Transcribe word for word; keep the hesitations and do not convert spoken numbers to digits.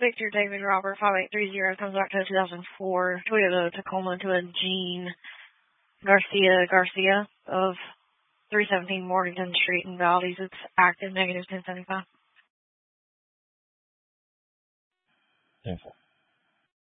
Victor David Robert five eight three zero comes back to a two thousand four Toyota Tacoma to a Jean Garcia Garcia of three seventeen Morganton Street in Valdez. It's active, negative ten seventy-five. ten four.